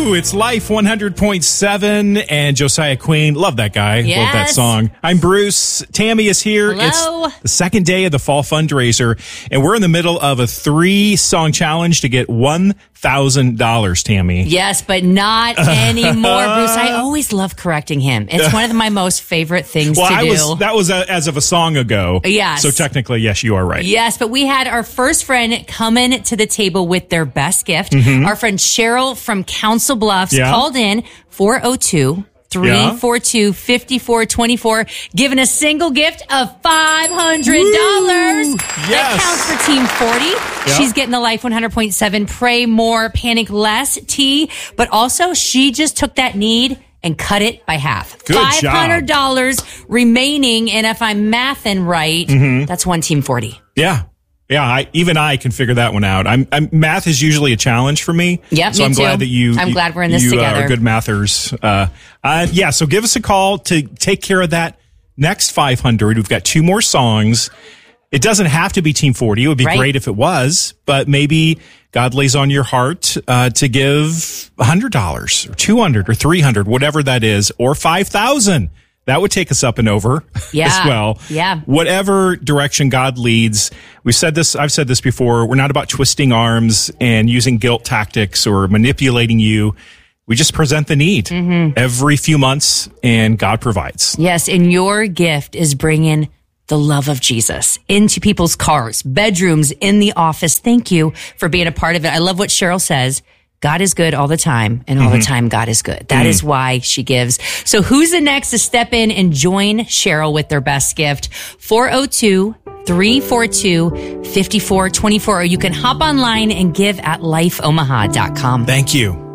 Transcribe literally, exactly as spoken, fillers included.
Woo! It's Life one hundred point seven and Josiah Queen. Love that guy. Yes. Love that song. I'm Bruce. Tammy is here. Hello. It's the second day of the fall fundraiser, and we're in the middle of a three-song challenge to get one thousand dollars, Tammy. Yes, but not anymore, Bruce. I always love correcting him. It's one of my most favorite things well, to I do. was, that was a, as of a song ago. Yes. So technically, yes, you are right. Yes, but we had our first friend coming to the table with their best gift. Mm-hmm. Our friend Cheryl from Council Bluffs Yeah. called in four oh two, three four two, five four two four, giving a single gift of five hundred dollars. Woo! That Yes. counts for Team forty. Yeah. She's getting the Life one hundred point seven Pray More, Panic Less tea, but also she just took that need and cut it by half. Good job. five hundred dollars remaining, and if I'm mathing right, Mm-hmm. that's one Team forty. Yeah. Yeah, I, even I can figure that one out. I'm, I'm math is usually a challenge for me. Yep, so me I'm too. glad that you. I'm you- glad we're in this you, uh, together. are good mathers. Uh, uh, yeah, so give us a call to take care of that next five hundred. We've got two more songs. It doesn't have to be Team forty. It would be Right. great if it was, but maybe God lays on your heart uh, to give one hundred dollars or two hundred dollars or three hundred dollars, whatever that is, or five thousand dollars. That would take us up and over Yeah. as well. Yeah. Whatever direction God leads. We've said this, I've said this before. We're not about twisting arms and using guilt tactics or manipulating you. We just present the need Mm-hmm. every few months, and God provides. Yes, and your gift is bringing the love of Jesus into people's cars, bedrooms, in the office. Thank you for being a part of it. I love what Cheryl says. God is good all the time, and all Mm-hmm. the time God is good. That is why she gives. So who's the next to step in and join Cheryl with their best gift? four oh two, three four two, five four two four, or you can hop online and give at life omaha dot com. Thank you.